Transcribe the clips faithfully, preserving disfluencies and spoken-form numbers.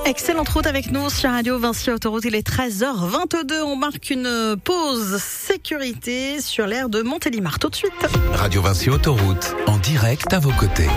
Excellente route avec nous sur Radio Vinci Autoroute. Il est treize heures vingt-deux. On marque une pause sécurité sur l'aire de Montélimar. Tout de suite. Radio Vinci Autoroute, en direct à vos côtés.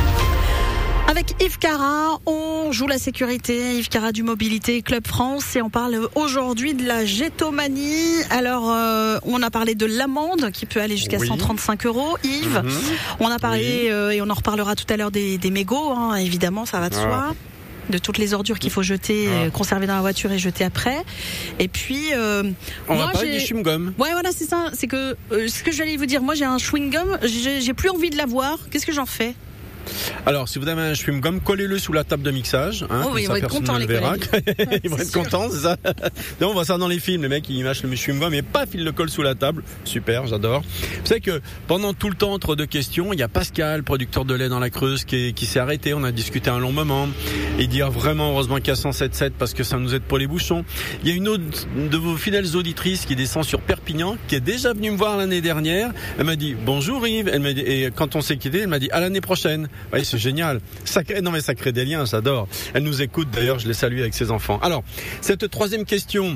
Avec Yves Cara, on joue la sécurité. Yves Cara du Mobilité Club France et on parle aujourd'hui de la gétomanie. Alors, euh, on a parlé de l'amende qui peut aller jusqu'à oui. cent trente-cinq euros. Yves, mm-hmm. on a parlé oui. euh, et on en reparlera tout à l'heure des, des mégots. Hein, évidemment, ça va de ah. soi. De toutes les ordures qu'il faut jeter, ah. conserver dans la voiture et jeter après. Et puis, euh, on moi, va parler du chewing-gum. Ouais, voilà, c'est ça. C'est que euh, ce que j'allais vous dire. Moi, j'ai un chewing-gum. J'ai, j'ai plus envie de l'avoir. Qu'est-ce que j'en fais? Alors, si vous avez un chewing-gum, collez-le sous la table de mixage. Hein, oh oui, ils vont être contents, les collègues. Ils vont être contents, c'est ça. On voit ça dans les films. Les mecs, ils mâchent le chewing-gum et paf, ils le collent sous la table. Super, j'adore. Vous savez que pendant tout le temps, entre deux questions, il y a Pascal, producteur de lait dans la Creuse, qui, est, qui s'est arrêté. On a discuté un long moment. Il dit, ah, vraiment, heureusement qu'il y a cent sept sept parce que ça nous aide pour les bouchons. Il y a une autre de vos fidèles auditrices qui descend sur Perpignan, qui est déjà venue me voir l'année dernière. Elle m'a dit, bonjour Yves. Elle m'a dit, et quand on s'est quitté, elle m'a dit, à l'année prochaine. Ouais, c'est génial. Ça crée, non mais ça crée des liens, j'adore. Elle nous écoute d'ailleurs, je les salue avec ses enfants. Alors, cette troisième question,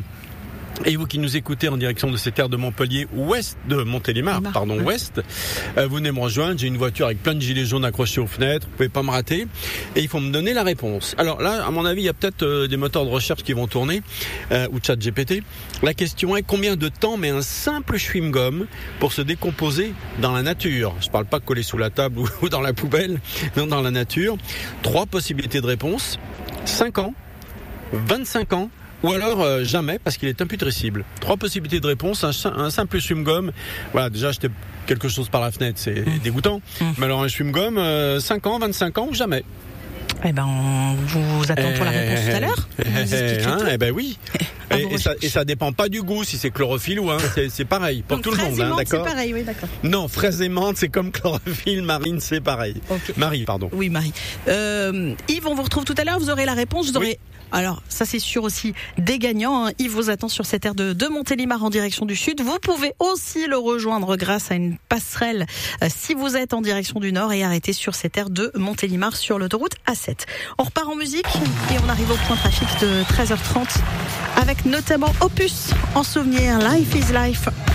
et vous qui nous écoutez en direction de cette aire de Montpellier, ouest de Montélimar, pardon, ouest, euh, vous venez me rejoindre, j'ai une voiture avec plein de gilets jaunes accrochés aux fenêtres, vous pouvez pas me rater, et il faut me donner la réponse. Alors là, à mon avis, il y a peut-être euh, des moteurs de recherche qui vont tourner, euh, ou chat G P T. La question est, combien de temps met un simple chewing-gum pour se décomposer dans la nature? Je parle pas coller sous la table ou, ou dans la poubelle, non, dans la nature. Trois possibilités de réponse: cinq ans, vingt-cinq ans, ou alors euh, jamais, parce qu'il est imputrescible. Trois possibilités de réponse, un, un simple chewing-gum. Voilà, déjà jeter quelque chose par la fenêtre, c'est mmh. dégoûtant. Mmh. Mais alors un chewing-gum, euh, cinq ans, vingt-cinq ans ou jamais? Eh ben, on vous attend pour la réponse tout à l'heure. Eh, hein, eh ben oui. Et, et, ça, et ça dépend pas du goût, si c'est chlorophylle ou hein, c'est, c'est pareil pour donc, tout le monde, hein, d'accord? C'est pareil, oui, d'accord. Non, fraise et menthe, c'est comme chlorophylle, Marine, c'est pareil. Okay. Marie, pardon. Oui, Marie. Euh, Yves, on vous retrouve tout à l'heure. Vous aurez la réponse. Vous aurez. Oui. Alors, ça c'est sûr aussi des gagnants. Hein. Yves vous attend sur cette aire de, de Montélimar en direction du sud. Vous pouvez aussi le rejoindre grâce à une passerelle euh, si vous êtes en direction du nord et arrêter sur cette aire de Montélimar sur l'autoroute A sept. On repart en musique et on arrive au point trafic de treize heures trente avec notamment Opus en souvenir Life is Life.